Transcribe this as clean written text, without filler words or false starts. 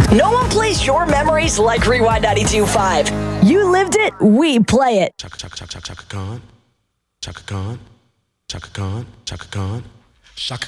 No one plays your memories like Rewind 92.5. You lived it, we play it. Chaka Khan, Chaka Khan, Chaka Khan, Chaka Khan, Chaka